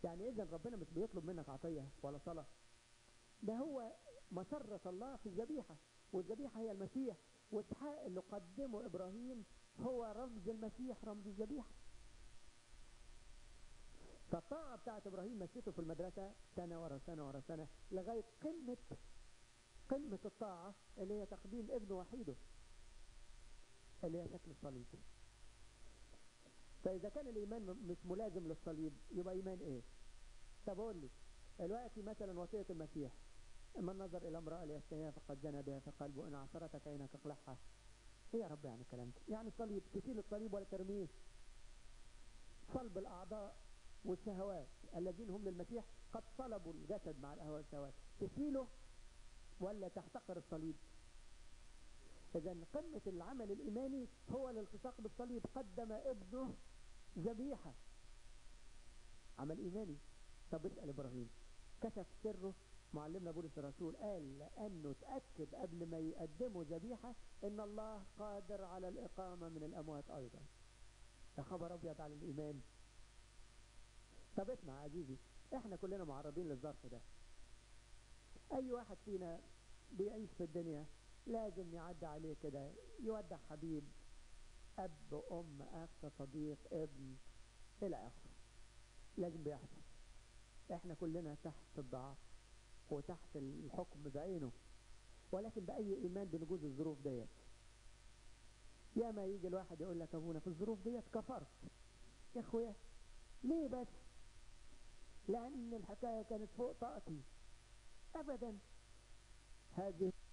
يعني إذا ربنا مش بيطلب منك عطية ولا صلاة، ده هو مسرة الله في الذبيحة، والذبيحة هي المسيح، وإسحاق اللي قدمه إبراهيم هو رمز المسيح، رمز الذبيحة. فالطاعة بتاعت إبراهيم مشيته في المدرسة سنة ورا سنة ورا سنة لغاية قمة الطاعة اللي هي تقديم ابن وحيده اللي هي شكل الصليب. فإذا كان الإيمان مش ملازم للصليب يبقى إيمان إيه؟ طب قول لي دلوقتي مثلا وصية المسيح: من نظر إلى امرأة ليشتهيها فقد زنى بها في قلبه، إن عثرتك عينك اقلعها. إيه يا رب يعني الكلام ده؟ يعني الصليب تشيل الصليب ولا ترميه؟ صلب الأعضاء والشهوات الذين هم للمسيح قد صلبوا الجسد مع الأهواء والشهوات، تشيله ولا تحتقر الصليب؟ إذا قمة العمل الإيماني هو الالتصاق بالصليب، قدم ابنه ذبيحة، عمل إيماني. طب اسأل إبراهيم، كشف سره معلمنا بولس الرسول، قال لأنه تأكد قبل ما يقدموا ذبيحة إن الله قادر على الإقامة من الأموات أيضا. يا خبر أبيض على الإيمان. طب اسمع عزيزي، احنا كلنا معرضين للظرف ده. أي واحد فينا بيعيش في الدنيا لازم يعدي عليه كده يودع حبيب، أب، أم، أخ، صديق، ابن، إلى آخره، لازم بيحصل. احنا كلنا تحت الضعف وتحت الحكم بعينه، ولكن بأي إيمان بنجوز الظروف ديت. يا ما يجي الواحد يقول لك أبونا في الظروف ديت كفرت. يا أخويا ليه بس؟ لأن الحكاية كانت فوق طاقتي. أبدا، هذه